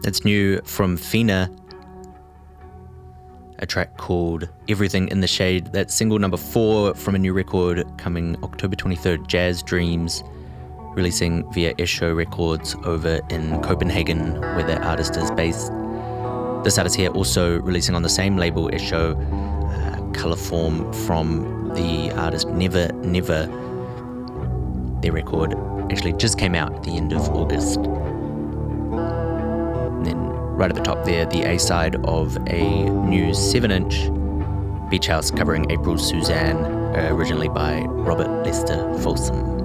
It's new from Fina, a track called Everything in the Shade. That's single number 4 from a new record coming October 23rd, Jazz Dreams, releasing via Esho Records over in Copenhagen, where that artist is based. This artist here also releasing on the same label, Esho, Colourform from the artist Never Never. Their record actually just came out at the end of August. And then right at the top there, the A-side of a new 7-inch Beach House covering April Suzanne, originally by Robert Lester Folsom.